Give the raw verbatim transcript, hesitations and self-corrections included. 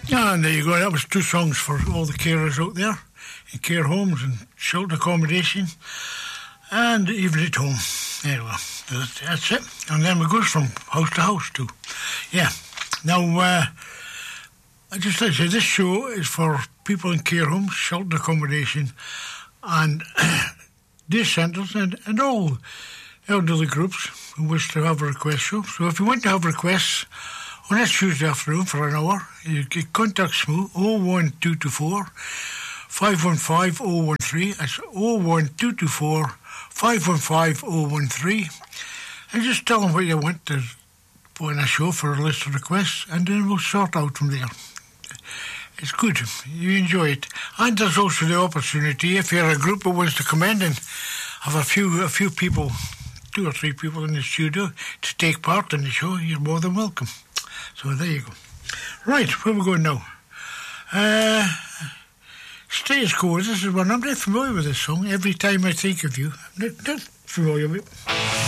And there you go. That was two songs for all the carers out there in care homes and shelter accommodation and even at home. There you go. That's it. And then we goes from house to house too. Yeah. Now, uh, I just like to say this show is for people in care homes, shelter accommodation, and day centres, and, and all elderly groups who wish to have a request show. So if you want to have requests on this Tuesday afternoon for an hour, you can contact Smoo oh one two two four, five one five oh one three. That's oh one two two four, five one five oh one three. And just tell them what you want to put in a show for a list of requests, and then we'll sort out from there. It's good. You enjoy it. And there's also the opportunity, if you're a group who wants to come in and have a few a few people, two or three people in the studio to take part in the show, you're more than welcome. So there you go. Right, where we going now? Uh, Status Quo. This is one. I'm not familiar with this song. Every time I think of you. I'm not, not familiar with it.